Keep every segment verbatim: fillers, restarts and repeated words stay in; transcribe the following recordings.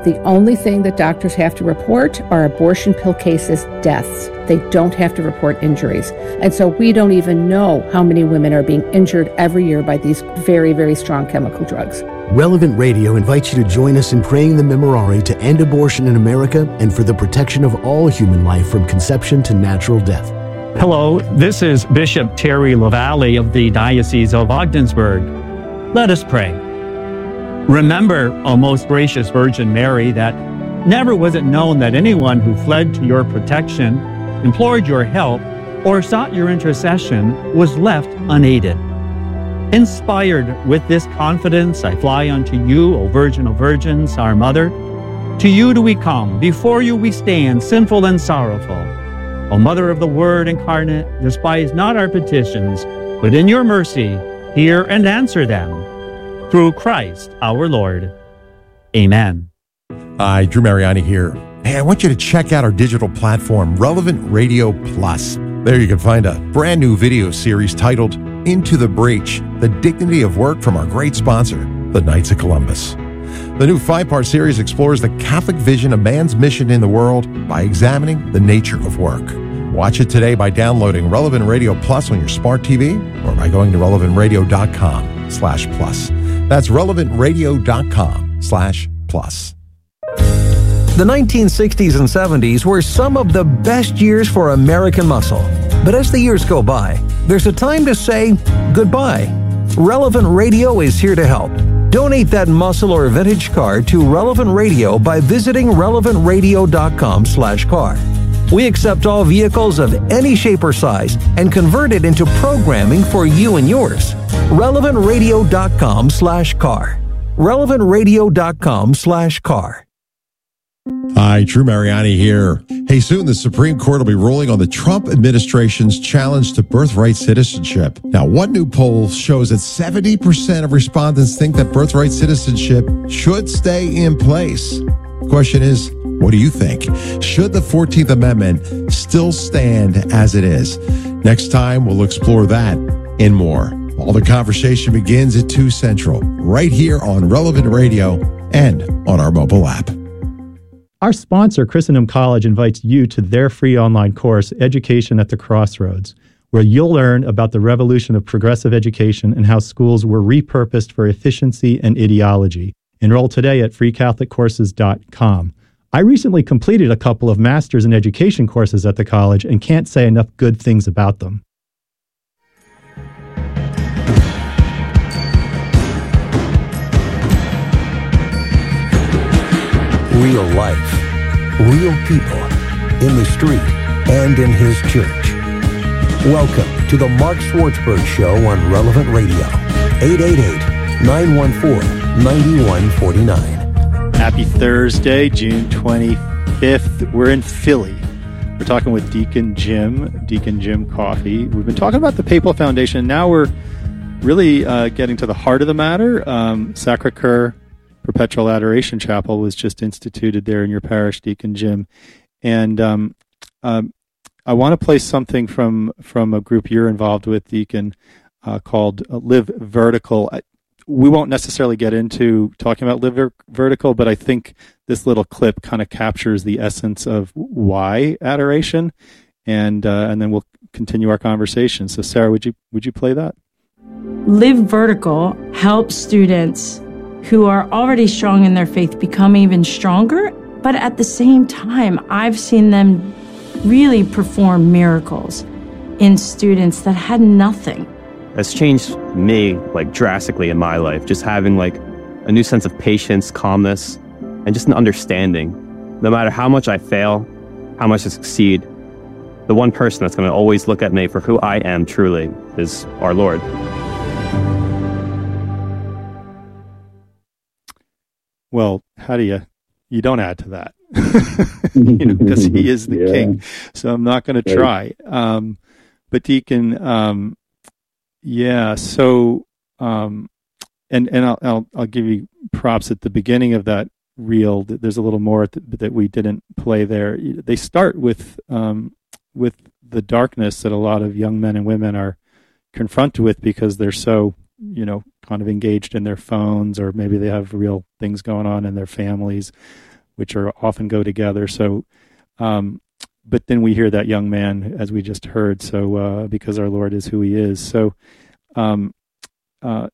The only thing that doctors have to report are abortion pill cases, deaths. They don't have to report injuries. And so we don't even know how many women are being injured every year by these very, very strong chemical drugs. Relevant Radio invites you to join us in praying the Memorare to end abortion in America and for the protection of all human life from conception to natural death. Hello, this is Bishop Terry LaValle of the Diocese of Ogdensburg. Let us pray. Remember, O most gracious Virgin Mary, that never was it known that anyone who fled to your protection, implored your help, or sought your intercession was left unaided. Inspired with this confidence, I fly unto you, O Virgin of Virgins, our Mother. To you do we come, before you we stand, sinful and sorrowful. O Mother of the Word incarnate, despise not our petitions, but in your mercy hear and answer them. Through Christ our Lord. Amen. Hi, Drew Mariani here. Hey, I want you to check out our digital platform, Relevant Radio Plus. There you can find a brand new video series titled Into the Breach, The Dignity of Work from our great sponsor, the Knights of Columbus. The new five-part series explores the Catholic vision of man's mission in the world by examining the nature of work. Watch it today by downloading Relevant Radio Plus on your smart T V or by going to relevant radio dot com slash plus. That's relevant radio dot com slash plus. The nineteen sixties and seventies were some of the best years for American muscle. But as the years go by, there's a time to say goodbye. Relevant Radio is here to help. Donate that muscle or vintage car to Relevant Radio by visiting relevant radio dot com slash car. We accept all vehicles of any shape or size and convert it into programming for you and yours. relevant radio dot com slash car. relevant radio dot com slash car. Hi, Drew Mariani here. Hey, soon the Supreme Court will be ruling on the Trump administration's challenge to birthright citizenship. Now, one new poll shows that seventy percent of respondents think that birthright citizenship should stay in place. The question is, what do you think? Should the fourteenth Amendment still stand as it is? Next time, we'll explore that and more. All the conversation begins at two Central, right here on Relevant Radio and on our mobile app. Our sponsor, Christendom College, invites you to their free online course, Education at the Crossroads, where you'll learn about the revolution of progressive education and how schools were repurposed for efficiency and ideology. Enroll today at free catholic courses dot com. I recently completed a couple of Masters in Education courses at the college and can't say enough good things about them. Real life, real people, in the street and in his church. Welcome to the Mark Swartzberg Show on Relevant Radio. eight eight eight, nine one four, nine one four nine. Happy Thursday, June twenty-fifth. We're in Philly. We're talking with Deacon Jim, Deacon Jim Coffey. We've been talking about the Papal Foundation. Now we're really uh, getting to the heart of the matter. Um, Sacre-Cœur Perpetual Adoration Chapel was just instituted there in your parish, Deacon Jim. And um, um, I want to play something from, from a group you're involved with, Deacon, uh, called Live Vertical. We won't necessarily get into talking about Live Vertical, but I think this little clip kind of captures the essence of why adoration, and uh, and then we'll continue our conversation. So, Sarah, would you would you play that? Live Vertical helps students who are already strong in their faith become even stronger, but at the same time, I've seen them really perform miracles in students that had nothing. Has changed me like drastically in my life, just having like a new sense of patience, calmness, and just an understanding. No matter how much I fail, how much I succeed, the one person that's going to always look at me for who I am truly is our Lord. Well, how do you, you don't add to that, you know, because he is the yeah. king. So I'm not going to try. Um, but Deacon, um, yeah, so, um, and, and I'll, I'll, I'll give you props at the beginning of that reel. There's a little more that, that we didn't play there. They start with, um, with the darkness that a lot of young men and women are confronted with because they're so, you know, kind of engaged in their phones, or maybe they have real things going on in their families. which are often go together. So, um, but then we hear that young man, as we just heard. So, uh, because our Lord is who He is. So, um, uh,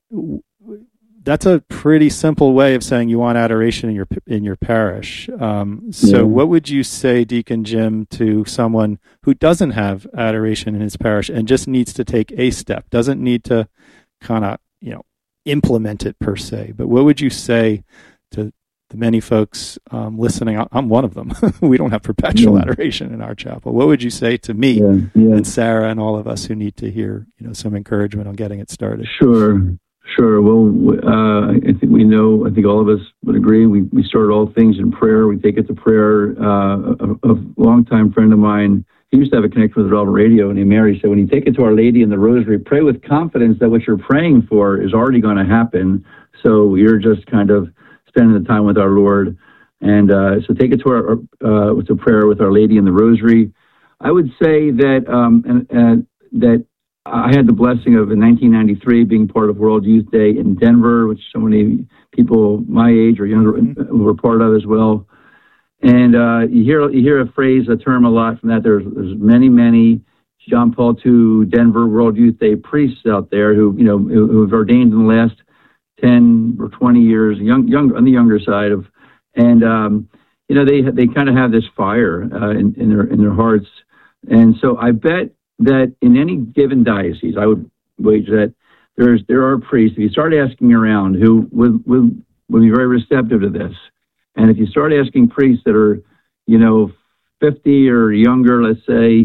that's a pretty simple way of saying you want adoration in your in your parish. Um, so, yeah. What would you say, Deacon Jim, to someone who doesn't have adoration in his parish and just needs to take a step, doesn't need to kind of you know implement it per se, but what would you say to the many folks um, listening? I'm one of them. We don't have perpetual yeah. adoration in our chapel. What would you say to me yeah. Yeah. and Sarah and all of us who need to hear you know some encouragement on getting it started? Sure. Sure. Well, uh, I think we know, I think all of us would agree, we, we start all things in prayer. We take it to prayer. Uh, a, a longtime friend of mine, he used to have a connection with Relevant Radio, named Mary, said, when you take it to Our Lady in the Rosary, pray with confidence that what you're praying for is already going to happen. So you're just kind of spending the time with our Lord. And uh, so take it to our uh, to prayer with Our Lady in the Rosary. I would say that um, and, and that I had the blessing of, in nineteen ninety-three, being part of World Youth Day in Denver, which so many people my age or younger were part of as well. And uh, you hear you hear a phrase, a term a lot from that. There's, there's many, many John Paul the Second Denver World Youth Day priests out there who, you know, who have ordained in the last ten or twenty years, young, young on the younger side of, and um, you know, they they kind of have this fire uh, in, in their in their hearts. And so I bet that in any given diocese, I would wager that there's there are priests, if you start asking around, who would, would, would be very receptive to this. And if you start asking priests that are, you know, fifty or younger, let's say,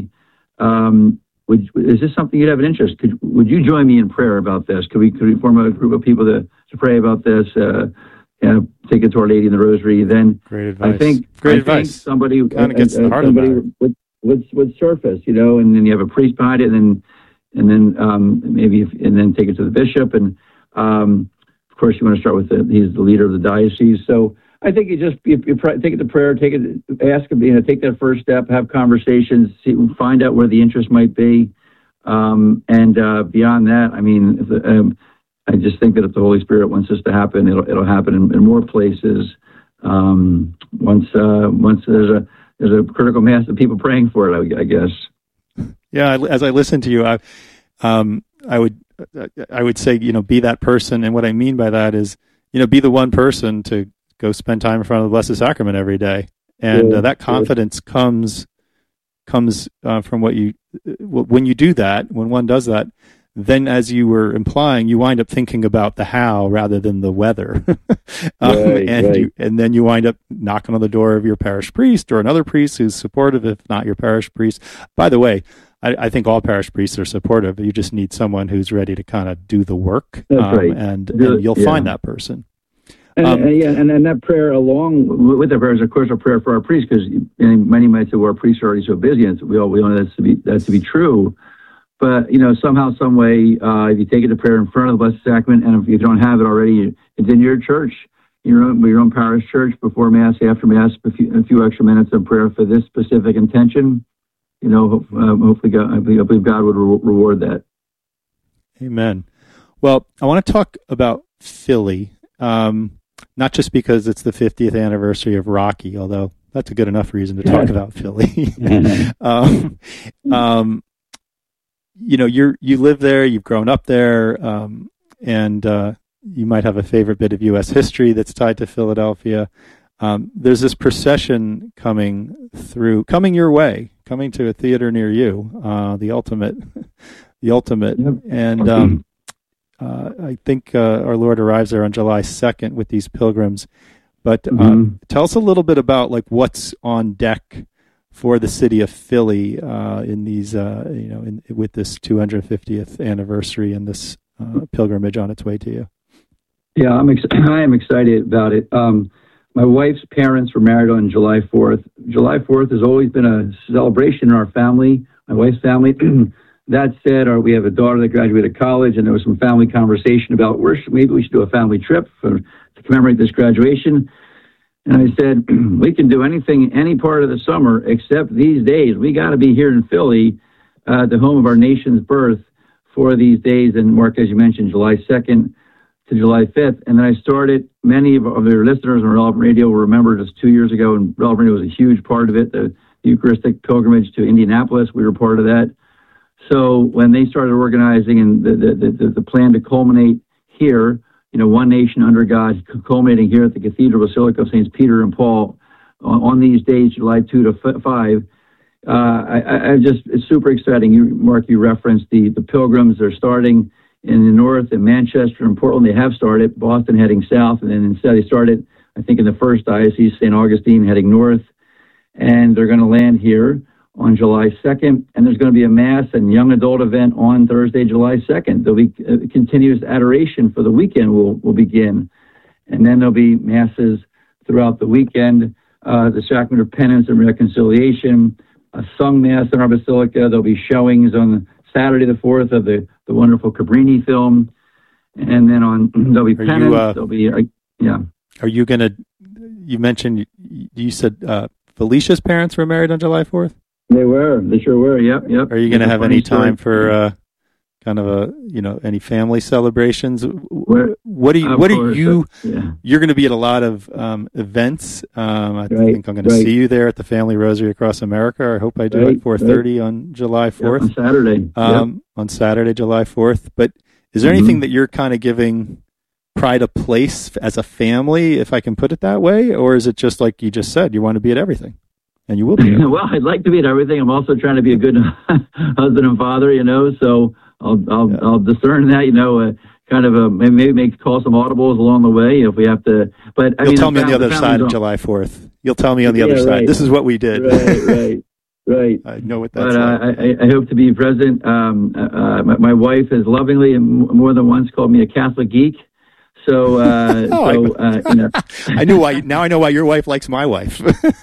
um, would, is this something you'd have an interest? Could, would you join me in prayer about this? Could we could we form a group of people to, to pray about this? Uh, you know, take it to Our Lady in the Rosary. Then Great advice. I think, Great I advice. think somebody kind of gets uh, the heart somebody of it. Would, would would surface, you know, and then you have a priest behind it, and then and then um, maybe if, and then take it to the bishop, and um, of course you want to start with the, he's the leader of the diocese. So I think you just you, you pray, take it to prayer, take it, ask him, you know, take that first step, have conversations, see, find out where the interest might be, um, and uh, beyond that, I mean, if, um, I just think that if the Holy Spirit wants this to happen, it'll it'll happen in, in more places. Um, once uh, once there's a there's a critical mass of people praying for it, I, I guess. Yeah, as I listen to you, I um, I would I would say, you know, be that person, and what I mean by that is, you know, be the one person to go spend time in front of the Blessed Sacrament every day, and yeah, uh, that confidence yeah. comes comes uh, from what you when you do that. When one does that, then, as you were implying, you wind up thinking about the how rather than the whether, um, right, and right. you, and then you wind up knocking on the door of your parish priest or another priest who's supportive, if not your parish priest. By the way, I, I think all parish priests are supportive. You just need someone who's ready to kind of do the work, That's um, right. and, and you'll yeah. find that person. And, Um, and, yeah, and, and that prayer along with the prayers, of course, a prayer for our priests, because many might say, well, our priests are already so busy, and we all we know that to be that to be true. But, you know, somehow, some way, uh, if you take it to prayer in front of the Blessed Sacrament, and if you don't have it already, it's in your church, your own, your own parish church, before Mass, after Mass, a few, a few extra minutes of prayer for this specific intention, you know, um, hopefully God, I believe God would re- reward that. Amen. Well, I want to talk about Philly, um, not just because it's the fiftieth anniversary of Rocky, although that's a good enough reason to talk about Philly. um, um, you know, you're, you live there, you've grown up there, um, and uh, you might have a favorite bit of U S history that's tied to Philadelphia. Um, there's this procession coming through, coming your way, coming to a theater near you, uh, the ultimate, the ultimate. Yep. And um, uh, I think uh, our Lord arrives there on July second with these pilgrims. But uh, mm-hmm. tell us a little bit about like what's on deck for the city of Philly uh, in these, uh, you know, in, with this two hundred fiftieth anniversary and this uh, pilgrimage on its way to you. Yeah, I'm ex- I am excited about it. Um, my wife's parents were married on July fourth. July fourth has always been a celebration in our family, my wife's family. That said, our, we have a daughter that graduated college, and there was some family conversation about where should, maybe we should do a family trip for, to commemorate this graduation. And I said, we can do anything any part of the summer except these days. We got to be here in Philly, uh, the home of our nation's birth, for these days. And Mark, as you mentioned, July second to July fifth. And then I started, many of your listeners on Relevant Radio will remember just two years ago, and Relevant Radio was a huge part of it, the Eucharistic pilgrimage to Indianapolis. We were part of that. So when they started organizing and the, the, the, the plan to culminate here, you know, one nation under God, culminating here at the Cathedral Basilica of Saints Peter and Paul on, on these days, July second to five, uh, I, I just, it's super exciting. You, Mark, you referenced the, the pilgrims. They're starting in the north, in Manchester and Portland. They have started, Boston heading south, and then instead they started, I think, in the first diocese, Saint Augustine, heading north, and they're going to land here on July second, and there's going to be a Mass and young adult event on Thursday, July second. There'll be a continuous adoration for the weekend will, will begin, and then there'll be Masses throughout the weekend, uh, the Sacrament of Penance and Reconciliation, a sung Mass in our Basilica. There'll be showings on Saturday the fourth of the, the wonderful Cabrini film, and then on there'll be Are Penance, you, uh, there'll be, uh, yeah. Are you going to, you mentioned, you said uh, Felicia's parents were married on July fourth? They were. They sure were. Yep, yep. Are you going to have any story. time for uh, kind of a, you know, any family celebrations? We're, what do you, of what course, are you, uh, yeah. you're going to be at a lot of um, events. Um, I right, think I'm going to right. see you there at the Family Rosary Across America. I hope I do right, at four thirty right. on July fourth. Yep, on Saturday. Um, yep. On Saturday, July fourth. But is there Mm-hmm. anything that you're kind of giving pride of place as a family, if I can put it that way? Or is it just like you just said, you want to be at everything? And you will be. Well, I'd like to be at everything. I'm also trying to be a good husband and father, you know, so I'll I'll, yeah. I'll discern that, you know, uh, kind of a, maybe make call some audibles along the way if we have to. But I You'll mean, tell me on the other the side of on, July fourth. You'll tell me on the yeah, other right. side. This is what we did. Right, right, right. I know what that's but, like. uh, I, I hope to be present. Um, uh, my, my wife has lovingly and more than once called me a Catholic geek. So, uh, oh, so I, uh, you know. I knew why. Now I know why your wife likes my wife.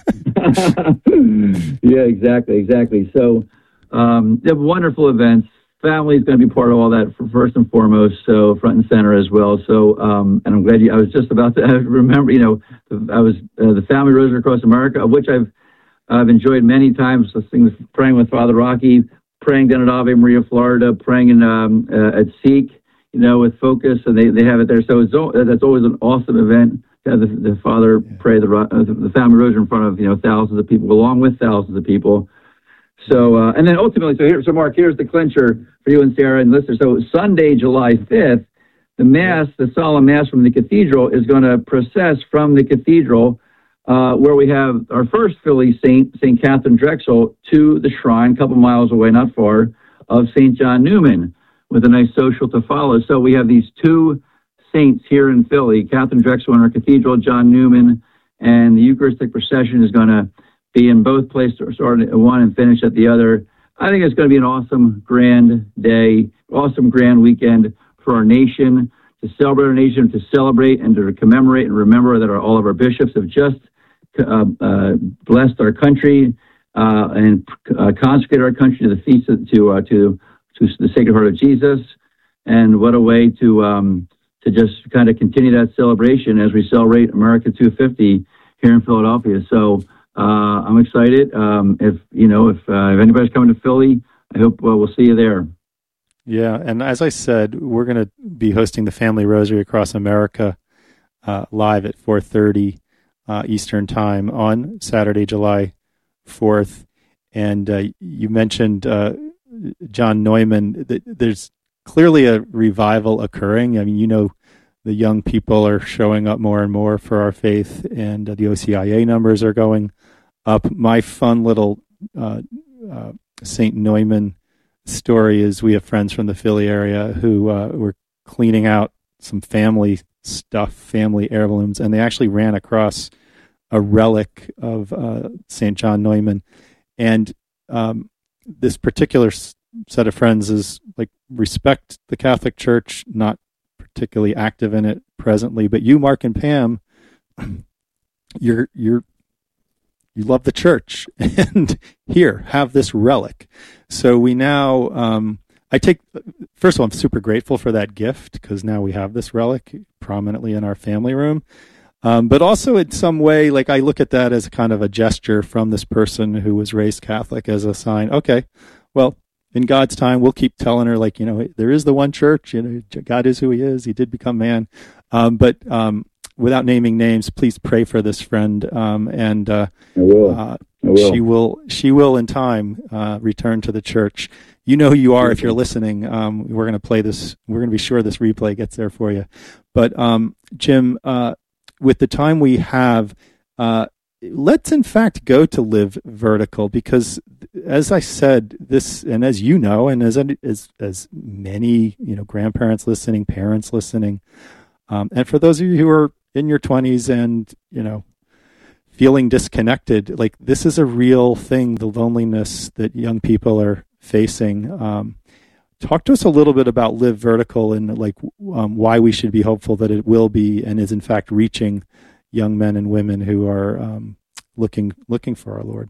Yeah, exactly, exactly. So, um, they have wonderful events. Family is going to be part of all that for first and foremost. So, front and center as well. So, um, and I'm glad you. I was just about to remember. You know, I was uh, the Family Rosary Across America, of which I've I've enjoyed many times. Listening, with, praying with Father Rocky, praying down at Ave Maria, Florida, praying in um, uh, at Seek. You know, with Focus, and they, they have it there. So it's that's always an awesome event to have the, the Father pray the, uh, the Family Rosary in front of, you know, thousands of people, along with thousands of people. So, uh, and then ultimately, so here, so Mark, here's the clincher for you and Sarah and listeners. So Sunday, July fifth, the Mass, the solemn Mass from the Cathedral is going to process from the Cathedral, uh, where we have our first Philly saint, Saint Catherine Drexel, to the shrine, a couple miles away, not far, of Saint John Newman, with a nice social to follow. So we have these two saints here in Philly, Catherine Drexel in our cathedral, John Newman, and the Eucharistic procession is going to be in both places, start at one and finish at the other. I think it's going to be an awesome, grand day, awesome, grand weekend for our nation, to celebrate our nation, to celebrate and to commemorate and remember that our, all of our bishops have just uh, uh, blessed our country uh, and uh, consecrated our country to the feast of, to uh, to to the Sacred Heart of Jesus. And what a way to um, to just kind of continue that celebration as we celebrate America two fifty here in Philadelphia. So uh, I'm excited. Um, if, you know, if, uh, if anybody's coming to Philly, I hope uh, we'll see you there. Yeah, and as I said, we're going to be hosting the Family Rosary Across America uh, live at four thirty uh, Eastern Time on Saturday, July fourth. And uh, you mentioned uh, John Neumann. There's clearly a revival occurring. I mean, you know, the young people are showing up more and more for our faith, and uh, the O C I A numbers are going up. My fun little uh, uh, Saint Neumann story is we have friends from the Philly area who uh, were cleaning out some family stuff, family heirlooms, and they actually ran across a relic of uh, Saint John Neumann. And um, this particular s- set of friends is like, respect the Catholic Church, not particularly active in it presently, but you, Mark and Pam, you're you're you love the church, and here, have this relic. So we now, um, I take, first of all, I'm super grateful for that gift, because now we have this relic prominently in our family room. Um, but also in some way, like, I look at that as kind of a gesture from this person who was raised Catholic as a sign, okay, well, in God's time, we'll keep telling her, like, you know, there is the one church, you know, God is who he is. He did become man. Um, but um, without naming names, please pray for this friend. Um, and uh, I will. Uh, I will. she will, she will in time uh, return to the church. You know who you are if you're listening. Um, we're going to play this. We're going to be sure this replay gets there for you. But um, Jim, uh, with the time we have, uh, let's in fact go to Live Vertical, because as I said, this, and as you know, and as as as many, you know, grandparents listening, parents listening, um, and for those of you who are in your twenties and, you know, feeling disconnected, like, this is a real thing, the loneliness that young people are facing. Um, talk to us a little bit about Live Vertical and like um, why we should be hopeful that it will be and is in fact reaching young men and women who are um, looking looking for our Lord.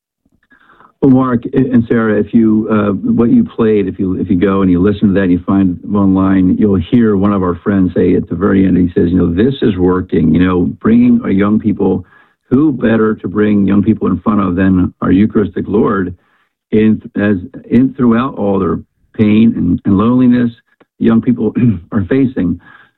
Well, Mark and Sarah, if you uh, what you played, if you if you go and you listen to that, and you find it online, you'll hear one of our friends say at the very end, he says, you know, this is working. You know, bringing our young people. Who better to bring young people in front of than our Eucharistic Lord? In as in throughout all their pain and, and loneliness, young people are facing.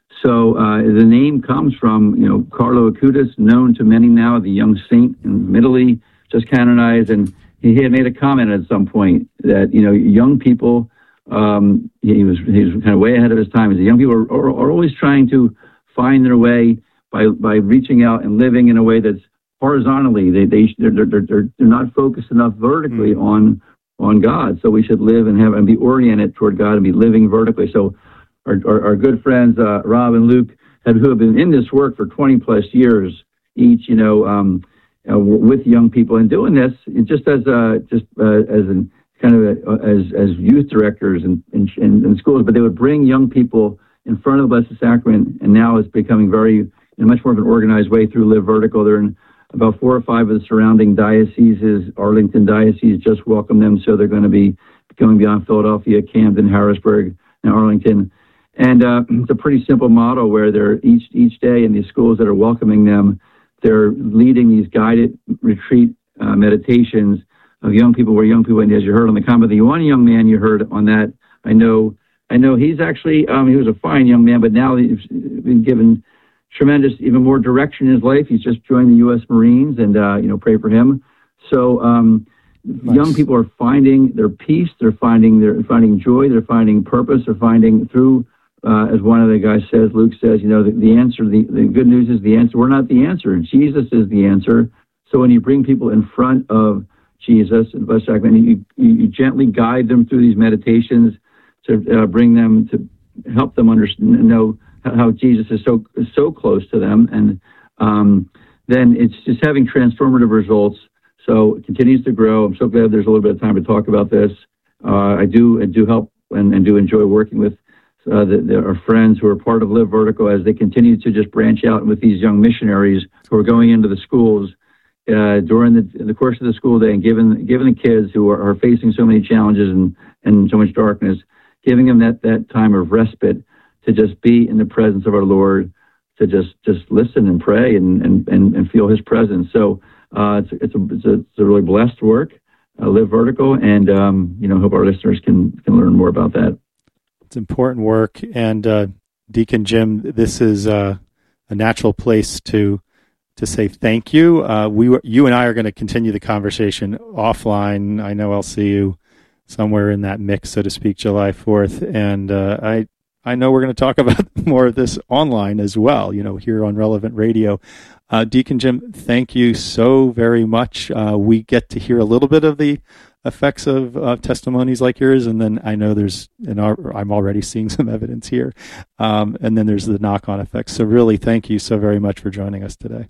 So uh, the name comes from, you know, Carlo Acutis, known to many now, the young saint in Italy, just canonized, and he had made a comment at some point that, you know, young people, um, he was he was kind of way ahead of his time. He said, young people are, are, are always trying to find their way by by reaching out and living in a way that's horizontally. They they they're they're they're, they're not focused enough vertically mm-hmm. on on God. So we should live and have and be oriented toward God and be living vertically. So our our, our good friends uh, Rob and Luke, have, who have been in this work for twenty plus years each, you know, um, uh, with young people and doing this just as uh, just uh, as an kind of a, as as youth directors in, in in schools, but they would bring young people in front of the Blessed Sacrament, and now it's becoming very in much more of an organized way through Live Vertical. They're in about four or five of the surrounding dioceses. Arlington Diocese just welcomed them, so they're going to be going beyond Philadelphia, Camden, Harrisburg, and Arlington. And uh, it's a pretty simple model where they're each each day in these schools that are welcoming them, they're leading these guided retreat uh, meditations of young people, where young people, and as you heard on the comment, the one young man you heard on that, I know, I know he's actually, um, he was a fine young man, but now he's been given tremendous, even more direction in his life. He's just joined the U S Marines, and, uh, you know, pray for him. So um, nice. Young people are finding their peace. They're finding, they're finding joy. They're finding purpose. They're finding through, uh, as one of the guys says, Luke says, you know, the, the answer, the, the good news is the answer. We're not the answer. Jesus is the answer. So when you bring people in front of Jesus and Blessed Sacrament, you, you, you gently guide them through these meditations to uh, bring them, to help them understand, know how Jesus is so so close to them, and um, then it's just having transformative results. So it continues to grow. I'm so glad there's a little bit of time to talk about this. Uh, I do I do help and, and do enjoy working with uh, the, the, our friends who are part of Live Vertical as they continue to just branch out with these young missionaries who are going into the schools uh, during the, the course of the school day, and giving giving the kids who are, are facing so many challenges and, and so much darkness, giving them that, that time of respite to just be in the presence of our Lord, to just, just listen and pray and, and, and, and feel his presence. So uh, it's, it's, a, it's, a, it's a really blessed work, uh, Live Vertical, and um, you know, hope our listeners can, can learn more about that. It's important work. And uh, Deacon Jim, this is uh, a natural place to to say thank you. Uh, we, you and I are going to continue the conversation offline. I know I'll see you somewhere in that mix, so to speak, July fourth. And uh, I I know we're going to talk about more of this online as well, you know, here on Relevant Radio. Uh, Deacon Jim, thank you so very much. Uh, we get to hear a little bit of the effects of uh, testimonies like yours, and then I know there's, and I'm already seeing some evidence here, um, and then there's the knock-on effects. So really, thank you so very much for joining us today.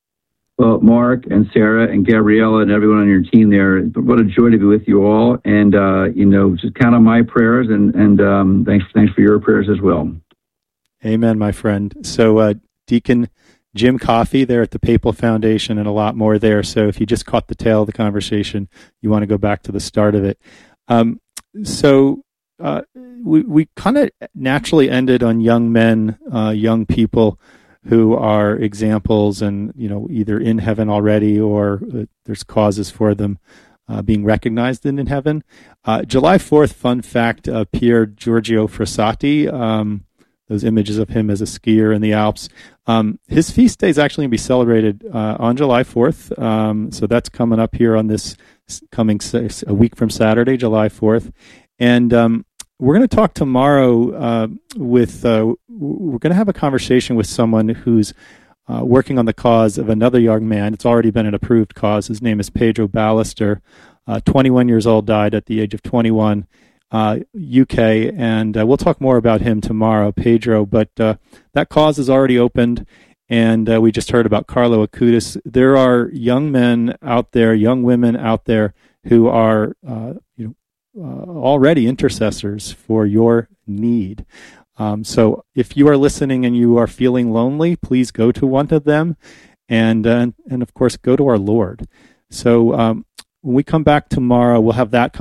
Well, Mark and Sarah and Gabriella and everyone on your team there, what a joy to be with you all. And, uh, you know, just count on my prayers, and, and um, thanks, thanks for your prayers as well. Amen, my friend. So uh, Deacon Jim Coffey there at the Papal Foundation, and a lot more there. So if you just caught the tail of the conversation, you want to go back to the start of it. Um, so uh, we, we kind of naturally ended on young men, uh, young people who are examples and, you know, either in heaven already or uh, there's causes for them uh, being recognized in, in heaven. Uh, July fourth, fun fact, uh, Pier Giorgio Frassati, um, those images of him as a skier in the Alps. Um, his feast day is actually going to be celebrated uh, on July fourth. Um, so that's coming up here on this coming a week from Saturday, July fourth. And um, we're going to talk tomorrow uh, with, uh, we're going to have a conversation with someone who's uh, working on the cause of another young man. It's already been an approved cause. His name is Pedro Ballester, uh, twenty-one years old, died at the age of twenty-one. Uh, U K, and uh, we'll talk more about him tomorrow, Pedro, but uh, that cause is already opened, and uh, we just heard about Carlo Acutis. There are young men out there, young women out there who are uh, you know, uh, already intercessors for your need. Um, so if you are listening and you are feeling lonely, please go to one of them, and, uh, and of course, go to our Lord. So um, when we come back tomorrow, we'll have that